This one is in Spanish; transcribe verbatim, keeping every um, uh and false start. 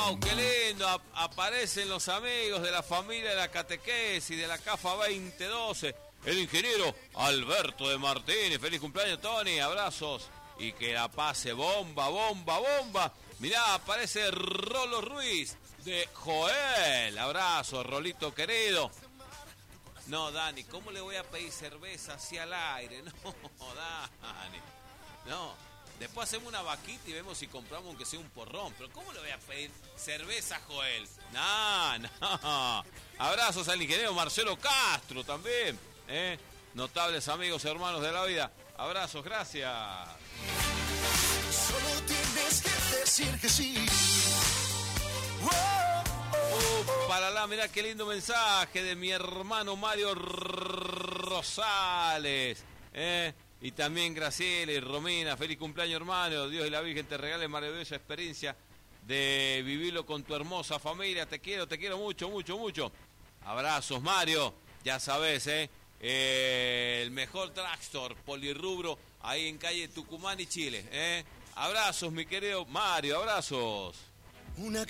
¡Wow! ¡Qué lindo! Ap- aparecen los amigos de la familia de la catequesis de la CAFA veinte doce. El ingeniero Alberto de Martínez. Feliz cumpleaños, Tony. Abrazos. Y que la pase bomba, bomba, bomba. Mirá, aparece Rolo Ruiz de Joel. Abrazo, Rolito querido. No, Dani, ¿cómo le voy a pedir cerveza hacia el aire? No, Dani. No. Después hacemos una vaquita y vemos si compramos aunque sea un porrón. Pero ¿cómo le voy a pedir cerveza a Joel? No, no. Abrazos al ingeniero Marcelo Castro también. ¿eh? Notables amigos, hermanos de la vida. Abrazos, gracias. Solo tienes que decir que sí. Uh, para la, mirá qué lindo mensaje de mi hermano Mario Rosales. ¿eh? Y también Graciela y Romina. Feliz cumpleaños, hermano. Dios y la Virgen te regalen maravillosa experiencia de vivirlo con tu hermosa familia. Te quiero, te quiero mucho, mucho, mucho. Abrazos, Mario. Ya sabes, ¿eh? eh el mejor drugstore polirrubro ahí en calle Tucumán y Chile. ¿eh? Abrazos, mi querido Mario. Abrazos. Una